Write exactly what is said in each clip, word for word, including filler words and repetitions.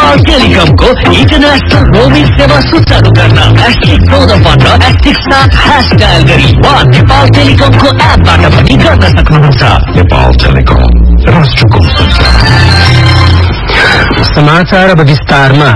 Nepal टेलिकमको international roaming सेवा सुचारू गर्न एस्टिक चौध पन्ध्र एस्टिक सात ह्यास डायल गरी वा नेपाल टेलिकमको एपबाट पनि गर्न सक्नुहुन्छ। नेपाल टेलिकम, राष्ट्रको समाचार अब विस्तारमा।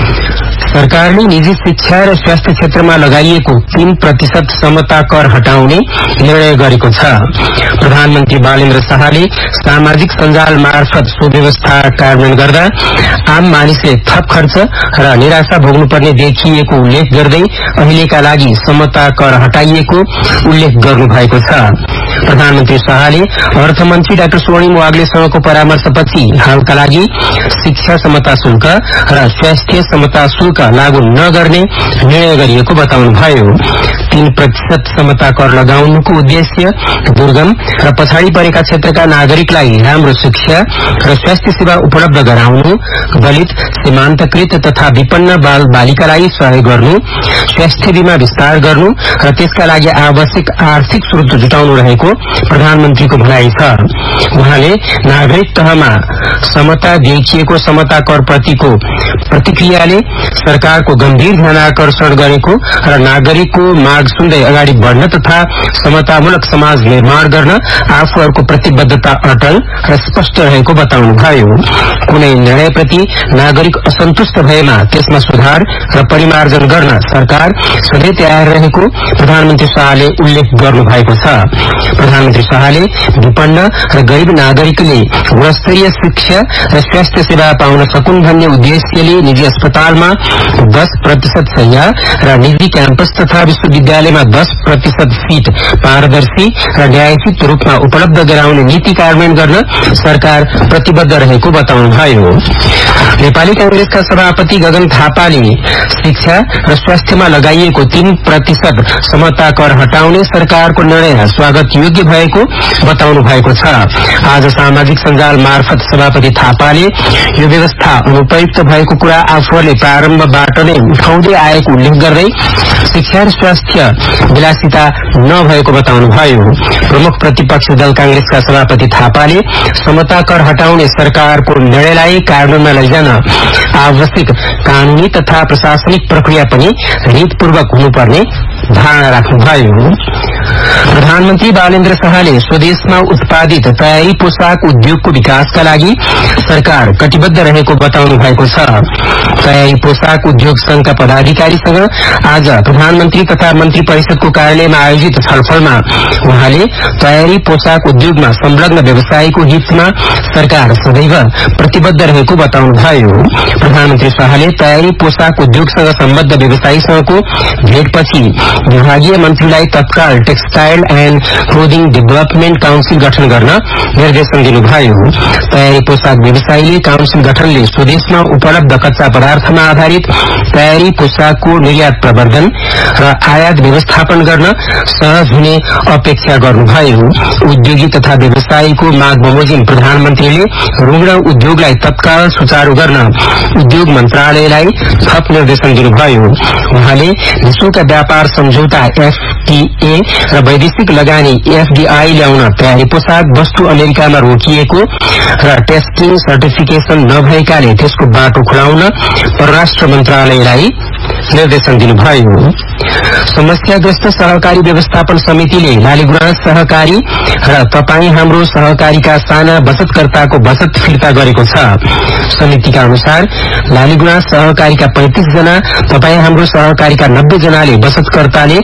सरकारले निजी शिक्षा र स्वास्थ्य क्षेत्रमा लगाइएको तीन प्रतिशत समता कर हटाउने निर्णय गरेको छ। प्रधानमन्त्री बालेन्द्र शाहले सामाजिक सञ्जाल मार्फत सो व्यवस्था कार्यान्वयन गर्दा आम मानिसले थप खर्च र निराशा भोग्नुपर्ने देखिएको उल्लेख गर्दै अहिलेका लागि समता कर हटाइएको उल्लेख गर्नुभएको छ। प्रधानमन्त्री शाहले अर्थमन्त्री डाक्टर स्वर्णिम वाग्लेसँगको परामर्शपछि हालका लागि शिक्षा समता शुल्क र स्वास्थ्य समता शुल्क लागू नगर्ने निर्णय गरिएको बताउनुभयो। तीन प्रतिशत समता कर लगाउनुको उद्देश्य दुर्गम र पछाडि परेका क्षेत्रका नागरिकलाई राम्रो शिक्षा र स्वास्थ्य सेवा उपलब्ध गराउनु, दलित, सीमान्तकृत तथा विपन्न बाल बालिकालाई सहयोग गर्नु, स्वास्थ्य बीमा विस्तार गर्नु र त्यसका लागि आवश्यक आर्थिक स्रोत जुटाउनु रहेको प्रधानमन्त्रीको भनाइ छ। उहाँले नागरिक तहमा समता देखिएको समता कर प्रतिको प्रतिक्रियाले सरकारको गम्भीर ध्यानाकर्षण गरेको र नागरिकको माग सुन्दै अगाडि बढ्न तथा समतामूलक समाज निर्माण गर्न आफूहरूको प्रतिबद्धता अटल र स्पष्ट रहेको बताउनुभयो। कुनै निर्णयप्रति नागरिक असन्तुष्ट भएमा त्यसमा सुधार र परिमार्जन गर्न सरकार सधैँ तयार रहेको प्रधानमन्त्री शाहले उल्लेख गर्नुभएको छ। प्रधानमन्त्री शाहले विपन्न र गरीब नागरिकले गुणस्तरीय शिक्षा र स्वास्थ्य सेवा पाउन सकुन् भन्ने उद्देश्यले निजी अस्पतालमा दस प्रतिशत शय्या र निजी क्याम्पस तथा विश्वविद्यालयमा दस प्रतिशत सीट पारदर्शी र न्यायोचित रूपमा उपलब्ध गराउने नीति कार्यान्वयन गर्न सरकार प्रतिबद्ध रहेको बताउनुभयो। नेपाली कांग्रेसका सभापति गगन थापाले शिक्षा र स्वास्थ्यमा लगाइएको तीन प्रतिशत समता कर हटाउने सरकारको निर्णय स्वागत योग्य भएको बताउनु भएको छ। आज सामाजिक सञ्जाल मार्फत सभापति थापाले यो व्यवस्था अनुपयुक्त भएको कुरा आफूहरूले प्रारम्भबाट नै उठाउँदै आएको उल्लेख गर्दै शिक्षा र स्वास्थ्य विलासिता नभएको बताउनुभयो। प्रमुख प्रतिपक्ष दल कांग्रेसका सभापति थापाले समता कर हटाउने सरकारको निर्णयलाई कार्यान्वयनमा लैजान आवश्यक कानूनी तथा प्रशासनिक प्रक्रिया पनि रीतपूर्वक हुनुपर्ने धारणा राख्नुभयो। प्रधानमन्त्री बालेन्द्र शाहले स्वदेशमा उत्पादित तयारी पोशाक उद्योगको विकासका लागि सरकार कटिबद्ध रहेको बताउनु भएको छ। तयारी पोशाक उद्योग संघका पदाधिकारीसँग आज प्रधानमन्त्री तथा मन्त्री परिषदको कार्यालयमा आयोजित छलफलमा उहाँले तयारी पोशाक उद्योगमा संलग्न व्यवसायीको हितमा सरकार सदैव प्रतिबद्ध रहेको बताउनुभयो। प्रधानमन्त्री शाहले तयारी पोशाक उद्योगसँग सम्बद्ध व्यवसायीसँगको भेटपछि विभागीय मन्त्रीलाई तत्काल textile and clothing development council गठन गर्न निर्देशन दिनुभयो। तयारी पोशाक व्यवसायीले काउन्सिल गठनले स्वदेशमा उपलब्ध कच्चा पदार्थमा आधारित तयारी पोशाकको निर्यात प्रवर्धन र आयात व्यवस्थापन गर्न सहज हुने अपेक्षा गर्नुभयो। उद्योगी तथा व्यवसायीको माग बमोजिम प्रधानमन्त्रीले रुग्ण उद्योगलाई तत्काल सुचारू गर्न उद्योग मन्त्रालयलाई थप निर्देशन दिनुभयो। उहाँले विश्वका व्यापार सम्झौता एफटीए र वैदेशिक लगानी एफडीआई ल्याउन तयारी पोशाक वस्तु अमेरिकामा रोकिएको र टेस्टिङ सर्टिफिकेशन नभएकाले त्यसको बाटो खुलाउन परराष्ट्र मन्त्रालयलाई निर्देशन दिनुभयो। समस्याग्रस्त सहकारी व्यवस्थापन समितिले लालीगुराँस सहकारी र तपाई हाम्रो सहकारीका साना बचतकर्ताको बचत फिर्ता गरेको छ। समितिका अनुसार लालीगुराँस सहकारीका पैंतीस जना, तपाई हाम्रो सहकारीका नब्बे जनाले बचतकर्ताले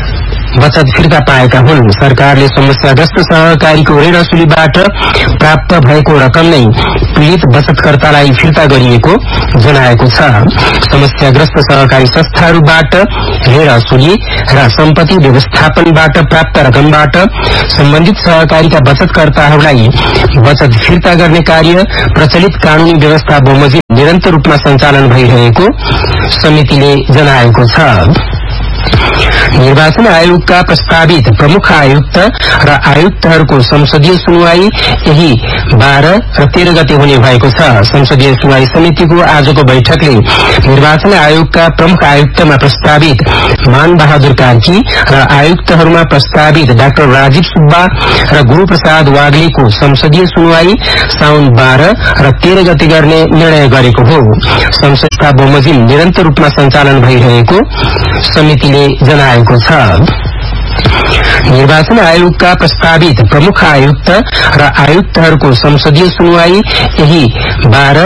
बचत फिर्ता पाएका हुन्। सरकारले समस्याग्रस्त सहकारीको ऋण असुलीबाट प्राप्त भएको रकम नै पीड़ित बचतकर्तालाई फिर्ता गरिएको जनाएको छ। समस्याग्रस्त सहकारी संस्थाहरूबाट ऋण असुली र सम्पत्ति व्यवस्थापनबाट प्राप्त रकमबाट सम्बन्धित सहकारीका बचतकर्ताहरूलाई बचत फिर्ता गर्ने कार्य प्रचलित कानूनी व्यवस्था बमोजिम निरन्तर रूपमा सञ्चालन भइरहेको समितिले जनाएको छ। निर्वाचन आयोगका प्रस्तावित प्रमुख आयुक्त र आयुक्तहरूको संसदीय सुनवाई यही बाह्र र तेह्र गते हुने भएको छ। संसदीय सुनवाई समितिको आजको बैठकले निर्वाचन आयोगका प्रमुख आयुक्तमा प्रस्तावित मान बहादुर कार्की र आयुक्तहरूमा प्रस्तावित डाक्टर राजीव सुब्बा र गुरूप्रसाद वाग्लेको संसदीय सुनवाई साउन बाह्र र तेह्र गते गर्ने निर्णय गरेको हो। संसदका बमोजिम निरन्तर रूपमा सञ्चालन भइरहेको समितिले जनाएको छ। निर्वाचन आयोगका प्रस्तावित प्रमुख आयुक्त र आयुक्तहरूको संसदीय सुनवाई यही बाह्र